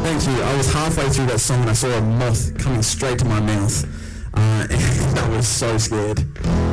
Thank you. I was halfway through that song and I saw a moth coming straight to my mouth. And I was so scared.